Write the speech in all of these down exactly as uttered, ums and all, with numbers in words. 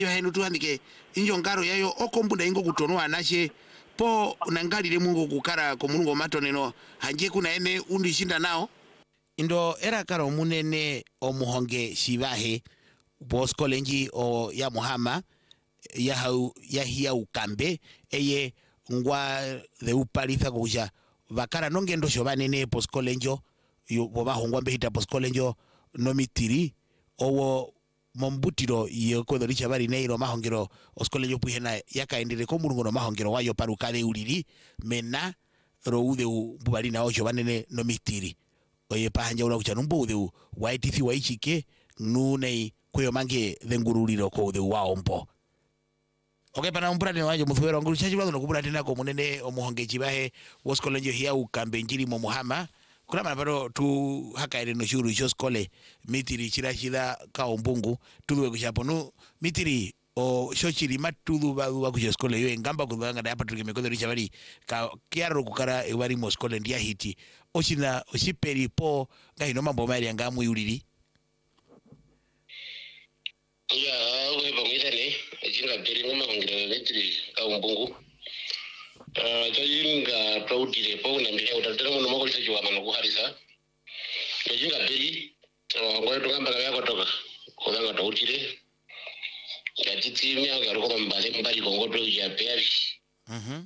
yo henu tuandike injo ngaro yayo okombunda ingo kutonwa anashe po nangalire mungu kukara ko mulungu matoneno hanje kuna ene undishinda nao indo era karo munene omuhonge shivahe boskolenji o ya muhama ya hau ya hiya ukambe eye ngwa de upalitha kuja vakara nongendo shobanene poskolenjo yo boba hongwa mbehita poskolenjo no mitiri owo mombutiro iyo ko doricha bari neiro mahongero oskolenjo puhena yakaendere ko mulungu no mahongero wayo parukade uliri mena roude bubali na ojo banene no mitiri oye pahanja ula kucha numbu de waitithi waichike nune kweyo mange dhenguruliro ko de waompo okay pana umpurane wajo muthwero nguru chachi bado nokubura tena ko munene omuhonge chibahe woskolenjo hiya ukambe njiri mo muhama kula manaparo tu hakaire no shuru joskole mitiri chirachida ka ombungu tuwe kuchaponu mitiri o shochiri matudu ba wa kujoskole yo ngamba kudanga da patruke mekodo richabari ka kiaro kukara ewari moskole ndia hiti ochina oshiperi po ngai no mambo mari anga muyuliri ya we bongitane echinga peri ngoma ngire mitiri ka ombungu Uh, Jayinga Taudire Pona Mia Utano Mogol Juaman Harisa. Jayinga Peri, or going to Gamba Toka, Kodanga Tautire. Gatiti Mia Garokom Basim Bari Congo to Japeri. Mhm.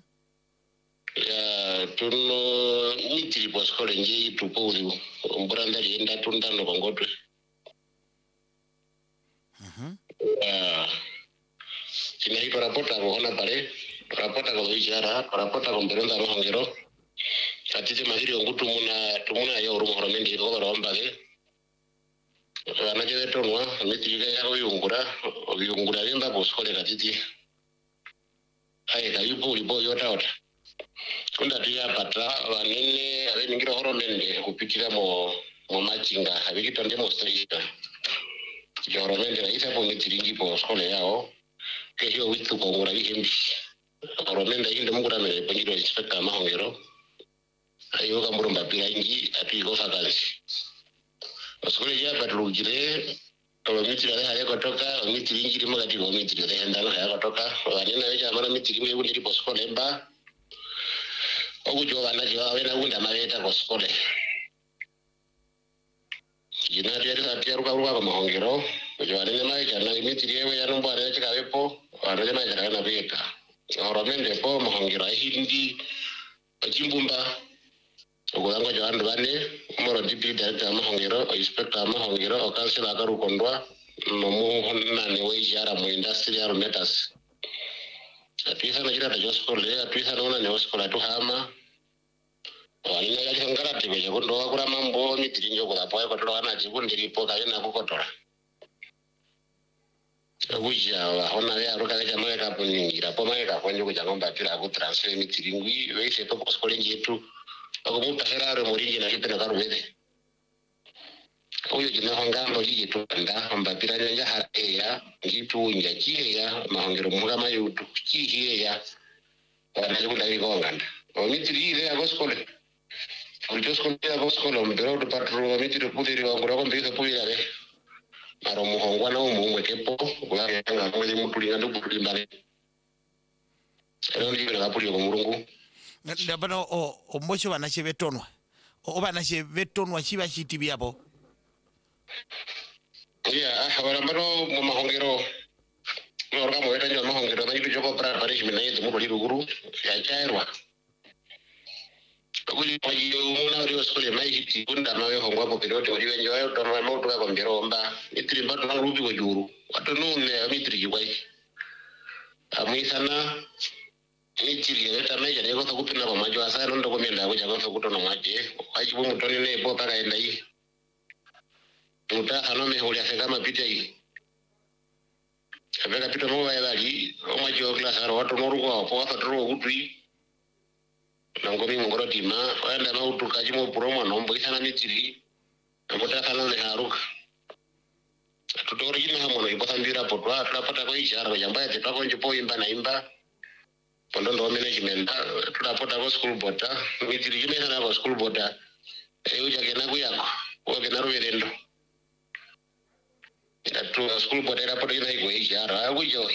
Tuno Mitri was calling ye to Pozu, Umbranda in that Tundano Congo. Mhm. Uh, Sinahi Rapota, Hona Pare. Rapota kwa ijara, rapota kwa mberonda mahongero. Katiti mahiri ngutu muna tumuna ya urumu horomendi kwa rombage. Anaje wetonwa, mitiriga ya uyungura, uyungura yenda boskole katiti. Hai kayupo ulipo yota ota. Kunda tuya patra wanene awe ngira horomendi kupitira mo mo machinga, awe kita ndemo strika. Ya horomendi na isa po mitiringi boskole yao. Kehio witu kwa ngura wihembi. Oromenda yinde mugura mere pangiro inspector mahongero ayo kamburumba pira ingi atu iko vacancy oskole ya patrugire omitiri ale haya kotoka omitiri ingiri magati omitiri ale hendano haya kotoka wanena weja mara mitiri mwe undiri poskole mba okujo bana je wena unda mabeta poskole yina tiari atiaru karuka kwa mahongero ojo wanene maija na mitiri yewe ya nombo ale chikawepo wanoje maija kana beka Oromende po mahongira hindi achimbumba ogolanga jandu bane moro deputy director mahongiro inspector mahongiro o council agaru kondwa no mu nane we jara mu industrial matters atisa na jira da joskole atisa na ne oskola to hama wanyina ya ngara tebe ya kondo akura mambo mitirinjo kola poe ko to ana jibundiri po ka yana kokotora Uja ona ya roka ya mwe ka puningira po mwe ka kwenye kuja ngomba pira ku transfer mitiringwi we se to poskole njetu ako muta heraro muringi na hipena karubede uyo jina hongambo jitu anda ngomba pira ya hareya njitu nyakie ya mahongero mugama yutu kihiye ya wana jibunda bigonganda o mitiri ile ya poskole ujo skole ya poskole mbero do patro mitiri pudiri wa ngoro mbizo pudira be Maro muhongwa na umumwe kepo kwa yanga mwezi mutulinga ndo kutulimbane ero ndibera kapuli ko mulungu ndabano o omosho banache betonwa o banache betonwa chiba chitibi hapo ya ahora maro mu mahongero ngorga mo eta nyo mahongero na yitu joko para parish minaye mu bali ruguru ya chairwa kuli payo muna rio skole mai hiti kunda mawe hongwa po pilote uri wenjo ayo to ma moto ka komberomba itri mbato na rubi wajuru wato nune amitri jiwai amisana itri eta meja ne ko kupina ko majo asa ndo ko menda ko jago ko to no maje aji bo mutoni ne po paka enda yi tuta anome holi afika mapita yi abeka pito mo ya bali o majo class aro wato no ruko po wato ro kutui Nangomi ngoro tima wenda na utukaji mo promo nombo isana mitiri amota kana ne haruka tutori jina hamono ibotambira potwa tunapata kwa ishara jamba ya tutako nje po imba na imba pondondo management tunapata kwa school board mitiri jina sana kwa school board e uja kena kuyako kwa kena ruwerendo tu school board era por ina iko HR, agujo